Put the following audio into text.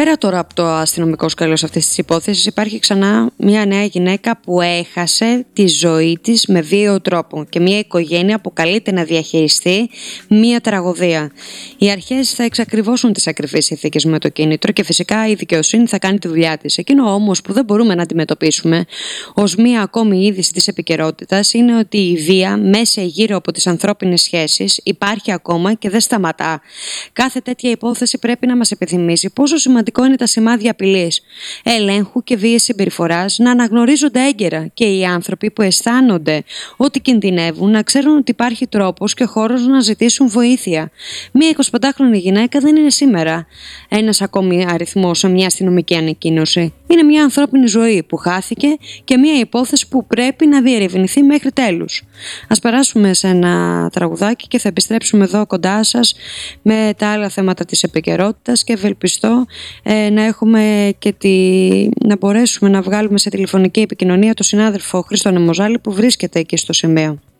Πέρα τώρα από το αστυνομικό σκέλος αυτής της υπόθεσης, υπάρχει ξανά μια νέα γυναίκα που έχασε τη ζωή της με βίαιο τρόπο και μια οικογένεια που καλείται να διαχειριστεί μια τραγωδία. Οι αρχές θα εξακριβώσουν τις ακριβείς ηθίκες με το κίνητρο και φυσικά η δικαιοσύνη θα κάνει τη δουλειά της. Εκείνο όμως που δεν μπορούμε να αντιμετωπίσουμε ως μια ακόμη είδηση της επικαιρότητας είναι ότι η βία μέσα γύρω από τις ανθρώπινες σχέσεις υπάρχει ακόμα και δεν σταματά. Κάθε τέτοια υπόθεση πρέπει να μας επιθυμίζει πόσο σημαντικό είναι τα σημάδια απειλής, ελέγχου και βίαιης συμπεριφοράς να αναγνωρίζονται έγκαιρα και οι άνθρωποι που αισθάνονται ότι κινδυνεύουν να ξέρουν ότι υπάρχει τρόπος και χώρος να ζητήσουν βοήθεια. Μία 25χρονη γυναίκα δεν είναι σήμερα ένας ακόμη αριθμός σε μια αστυνομική ανακοίνωση. Είναι μια ανθρώπινη ζωή που χάθηκε και μια υπόθεση που πρέπει να διερευνηθεί μέχρι τέλους. Ας περάσουμε σε ένα τραγουδάκι και θα επιστρέψουμε εδώ κοντά σας με τα άλλα θέματα της επικαιρότητας και ευελπιστώ να έχουμε και να μπορέσουμε να βγάλουμε σε τηλεφωνική επικοινωνία τον συνάδελφο Χρήστο Νεμοζάλη που βρίσκεται εκεί στο σημείο.